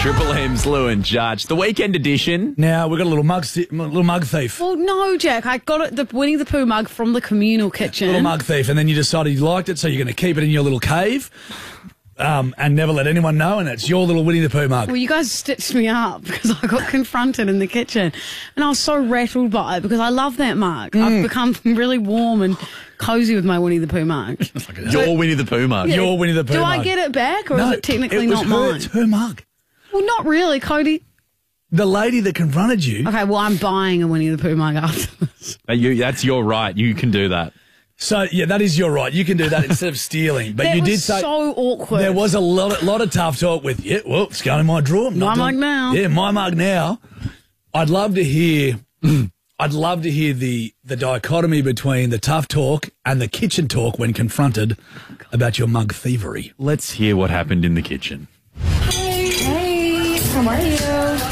Triple M's Lou and Judge. The weekend edition. Now, we've got a little mug thief. Well, no, Jack. I got it, the Winnie the Pooh mug from the communal kitchen. Little mug thief. And then you decided you liked it, so you're going to keep it in your little cave and never let anyone know, and it's your little Winnie the Pooh mug. Well, you guys stitched me up because I got confronted in the kitchen. And I was so rattled by it because I love that mug. I've become really warm and cozy with my Winnie the Pooh mug. Your Winnie the Pooh mug. Yeah. Your Winnie the Pooh Do mug. I get it back, or is it technically not mine? It's her mug. Well, not really, Cody. The lady that confronted you. Okay, well, I'm buying a Winnie the Pooh mug after this. That's your right. You can do that. So, yeah, that is your right. You can do that instead of stealing. But That you was did say so awkward. there was a lot of tough talk with you. Well, it's going in my drawer. My mug now. Yeah, my mug now. I'd love to hear the dichotomy between the tough talk and the kitchen talk when confronted about your mug thievery. Let's hear what happened in the kitchen. Hey, how are you?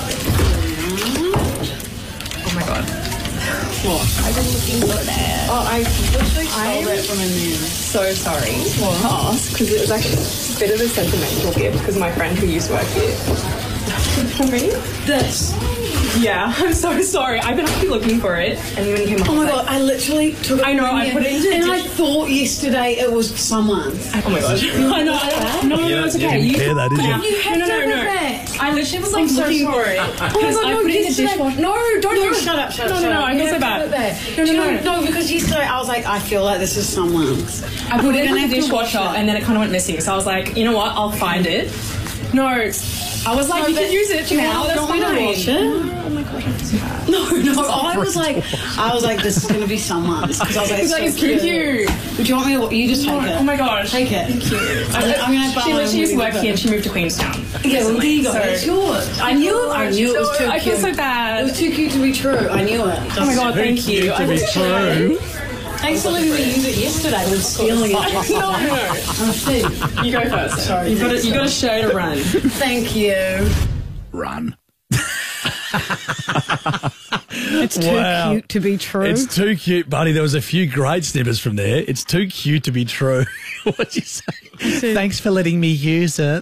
Oh my god. What? I've been looking for that. Oh, I literally stole it from in there. So sorry to ask, because it was actually a bit of a sentimental gift because my friend who used to work here. Ready? This. Yeah, I'm so sorry. I've been actually looking for it, and when you came up, Oh my God, I literally took it. I know, from I you, put it into and a I dish. thought yesterday it was someone's. Oh my gosh. I know. No, it's okay. You didn't care that, did you? You had to put it back. I literally was like I'm so looking for sorry. it. Oh my Because God, I no, put it in the yesterday. dishwasher. No, don't No, shut up. No, I feel so bad. No, because yesterday I was like, I feel like this is someone's. I put it in gonna the have to dishwasher wash it. and then it kind of went missing. So I was like, you know what? I'll find it. No, I was like, you can use it now. That's want me to wash it? Oh my gosh, I'm so bad. No, I was like, this is going to be someone's. Because I was like, It's like, it's cute. Would you want me to, you just take it. Oh my gosh. Take it. Thank you. I'm going to She literally used to work here and she moved to Queenstown. Yeah, well, there you go. So- It's yours. I knew it was too cute. I feel so bad. It was too cute to be true. I knew it. Oh my god, thank you. To be true. Thanks for letting me use it yesterday with stealing it. No. I'm a thief. You go first. Sorry. You got a show to run. Thank you. Run. It's too Wow. cute to be true. It's too cute, buddy. There was a few great snippets from there. It's too cute to be true. What'd you say? Thanks for letting me use it.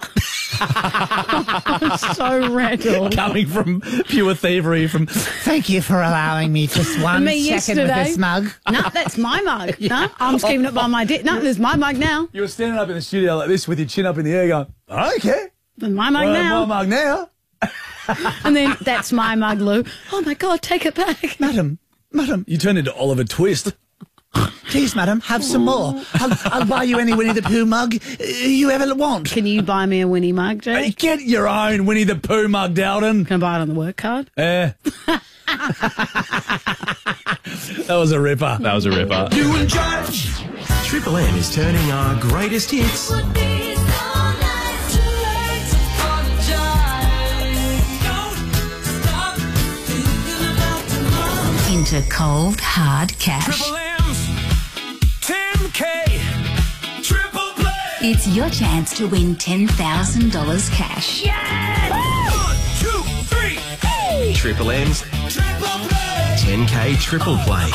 so rattled. Coming from pure thievery from... Thank you for allowing me just 1 Me second with yesterday. this mug. No, that's my mug. No, I'm keeping it by my dick. No, there's my mug now. You were standing up in the studio like this with your chin up in the air going, okay. There's my mug now. My mug now. And then that's my mug, Lou. Oh my God, take it back. Madam. You turned into Oliver Twist. Please, madam, have some more. I'll buy you any Winnie the Pooh mug you ever want. Can you buy me a Winnie mug, Hey, Jake? get your own Winnie the Pooh mug, Dowden. Can I buy it on the work card? That was a ripper. That was a ripper. Triple M is turning our greatest hits into cold, hard cash. It's your chance to win $10,000 cash. Triple M's 10K Triple Play.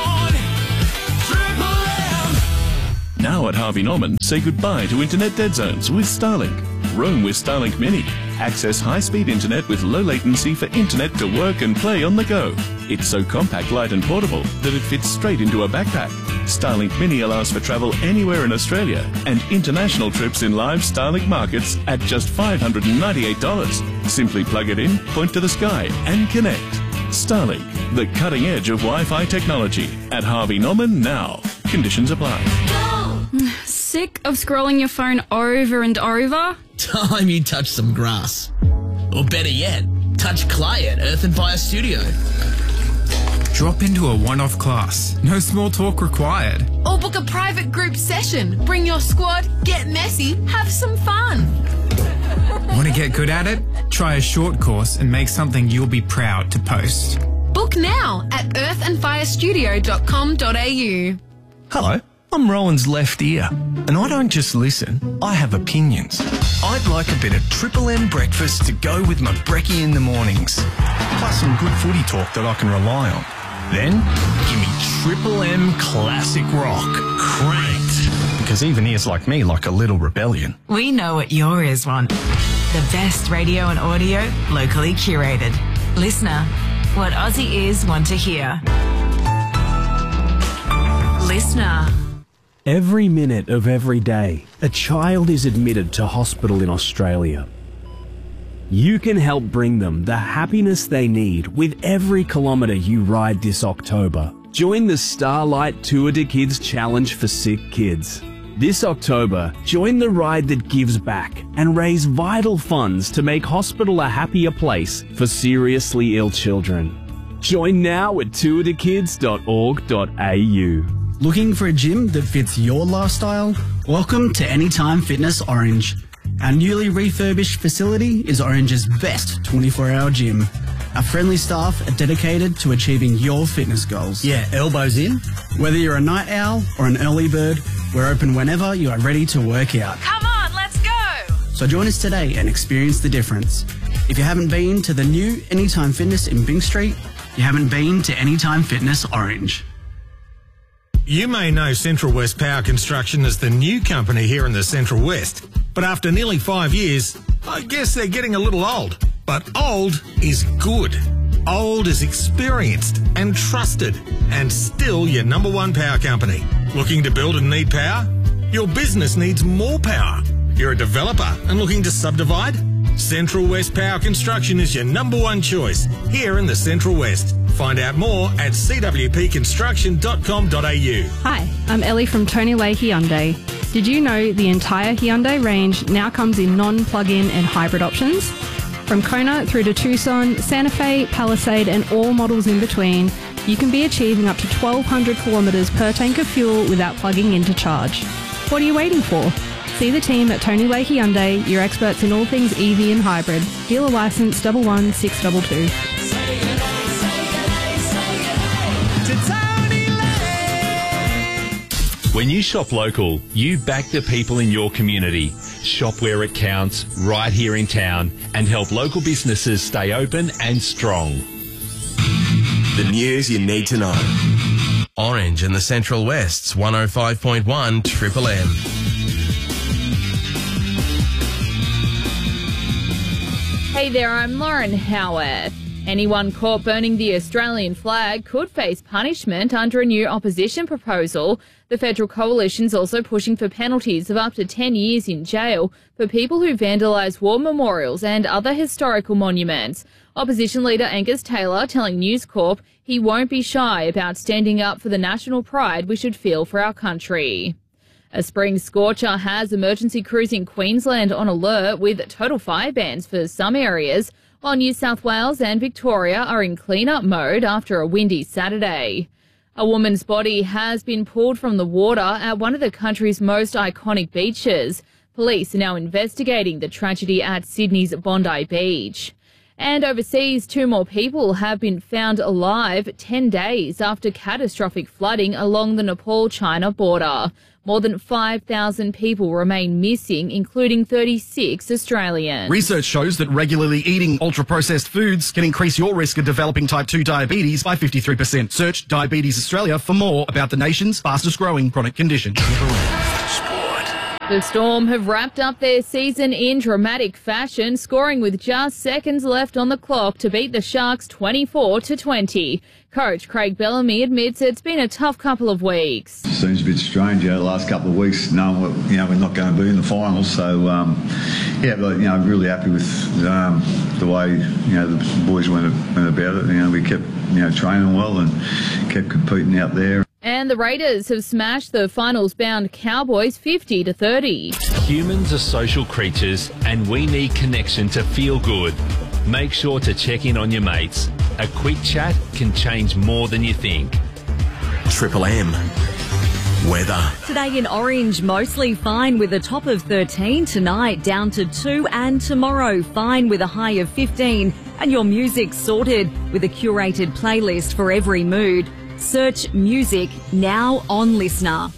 Now at Harvey Norman, say goodbye to internet dead zones with Starlink. Roam with Starlink Mini. Access high-speed internet with low latency for internet to work and play on the go. It's so compact, light and portable that it fits straight into a backpack. Starlink Mini allows for travel anywhere in Australia and international trips in live Starlink markets at just $598. Simply plug it in, point to the sky and connect. Starlink, the cutting edge of Wi-Fi technology. At Harvey Norman now. Conditions apply. Sick of scrolling your phone over and over? Time you touch some grass. Or better yet, touch clay at Earth and Fire Studio. Drop into a one-off class. No small talk required. Or book a private group session. Bring your squad, get messy, have some fun. Want to get good at it? Try a short course and make something you'll be proud to post. Book now at earthandfirestudio.com.au. Hello, I'm Rowan's left ear, and I don't just listen, I have opinions. I'd like a bit of Triple M breakfast to go with my brekkie in the mornings, plus some good footy talk that I can rely on. Then, give me Triple M Classic Rock, cranked. because even ears like me like a little rebellion. We know what your ears want. The best radio and audio, locally curated. Listener, what Aussie ears want to hear. Listener. Every minute of every day, a child is admitted to hospital in Australia. You can help bring them the happiness they need with every kilometre you ride this October. Join the Starlight Tour de Kids Challenge for Sick Kids. This October, join the ride that gives back and raise vital funds to make hospital a happier place for seriously ill children. Join now at tourdekids.org.au. Looking for a gym that fits your lifestyle? Welcome to Anytime Fitness Orange. Our newly refurbished facility is Orange's best 24-hour gym. Our friendly staff are dedicated to achieving your fitness goals. Yeah, elbows in. Whether you're a night owl or an early bird, we're open whenever you are ready to work out. Come on, let's go! So join us today and experience the difference. If you haven't been to the new Anytime Fitness in Byng Street, you haven't been to Anytime Fitness Orange. You may know Central West Power Construction as the new company here in the Central West, but after nearly 5 years, I guess they're getting a little old. But old is good. Old is experienced and trusted, and still your number one power company. Looking to build and need power? Your business needs more power. You're a developer and looking to subdivide? Central West Power Construction is your number one choice here in the Central West. Find out more at cwpconstruction.com.au. Hi, I'm Ellie from Tony Way Hyundai. Did you know the entire Hyundai range now comes in non-plug-in and hybrid options? From Kona through to Tucson, Santa Fe, Palisade and all models in between, you can be achieving up to 1,200 kilometres per tank of fuel without plugging in to charge. What are you waiting for? See the team at Tony Way Hyundai, your experts in all things EV and hybrid. Dealer licence 11622. When you shop local, you back the people in your community. Shop where it counts, right here in town, and help local businesses stay open and strong. The news you need to know. Orange in the Central West's 105.1 Triple M. Hey there, I'm Lauren Howarth. Anyone caught burning the Australian flag could face punishment under a new opposition proposal. The Federal Coalition's also pushing for penalties of up to 10 years in jail for people who vandalise war memorials and other historical monuments. Opposition leader Angus Taylor telling News Corp he won't be shy about standing up for the national pride we should feel for our country. A spring scorcher has emergency crews in Queensland on alert with total fire bans for some areas, while New South Wales and Victoria are in clean-up mode after a windy Saturday. A woman's body has been pulled from the water at one of the country's most iconic beaches. Police are now investigating the tragedy at Sydney's Bondi Beach. And overseas, 2 more people have been found alive 10 days after catastrophic flooding along the Nepal-China border. More than 5,000 people remain missing, including 36 Australians. Research shows that regularly eating ultra-processed foods can increase your risk of developing type 2 diabetes by 53%. Search Diabetes Australia for more about the nation's fastest-growing chronic condition. The Storm have wrapped up their season in dramatic fashion, scoring with just seconds left on the clock to beat the Sharks 24-20. Coach Craig Bellamy admits it's been a tough couple of weeks. Seems a bit strange, the last couple of weeks, knowing we're not going to be in the finals. So, really happy with the way the boys went about it. We kept training well and kept competing out there. And the Raiders have smashed the finals-bound Cowboys 50-30. Humans are social creatures and we need connection to feel good. Make sure to check in on your mates. A quick chat can change more than you think. Triple M. Weather. Today in Orange, mostly fine with a top of 13. Tonight, down to 2. And tomorrow, fine with a high of 15. And your music sorted with a curated playlist for every mood. Search music now on Listener.